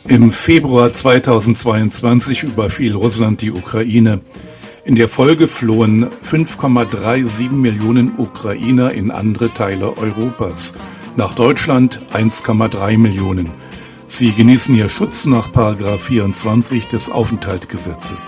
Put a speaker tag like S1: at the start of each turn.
S1: Im Februar 2022 überfiel Russland die Ukraine. In der Folge flohen 5,37 Millionen Ukrainer in andere Teile Europas. Nach Deutschland 1,3 Millionen. Sie genießen hier Schutz nach § 24 des Aufenthaltsgesetzes.